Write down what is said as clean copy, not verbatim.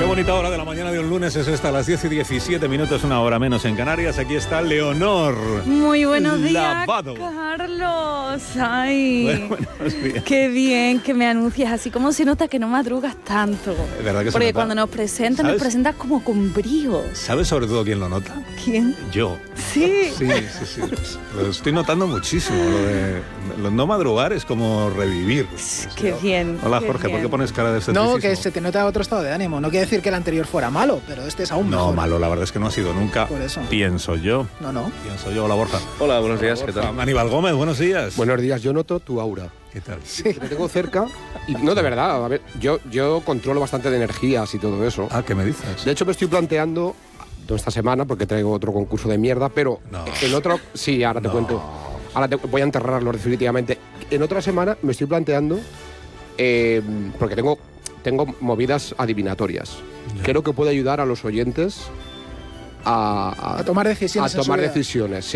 Qué bonita hora de la mañana de un lunes es esta, a las 10:17, una hora menos en Canarias. Aquí está Leonor. Muy buenos días, Lavado. Carlos. Ay, Buenos días. qué bien que me anuncias así. ¿Cómo se nota que no madrugas tanto? Es verdad que se Porque nota. cuando nos presentas, ¿Sabes? nos presentas como con brío. ¿Sabes sobre todo quién lo nota? ¿Quién? Yo. Sí. Sí. Lo estoy notando muchísimo. Lo de no madrugar es como revivir. Qué bien. Hola, qué Jorge, bien. ¿por qué pones cara de No, escepticismo? que se te nota otro estado de ánimo. No quiere decir que el anterior fuera malo, pero este es aún mejor. No, malo, la verdad es que no ha sido nunca. Por eso. Pienso yo. No. Hola, Borja. Hola, buenos días, ¿qué tal? Aníbal Gómez, buenos días. Buenos días, yo noto tu aura. ¿Qué tal? Sí. Te tengo cerca y no, de verdad, a ver, yo controlo bastante de energías y todo eso. Ah, ¿qué me dices? De hecho, me estoy planteando toda esta semana, porque traigo otro concurso de mierda, pero No. en otro... Sí, ahora te cuento. Ahora voy a enterrarlo definitivamente. En otra semana me estoy planteando, porque tengo movidas adivinatorias. Ya. Creo que puede ayudar a los oyentes a A tomar decisiones. A en su tomar vida. decisiones, sí.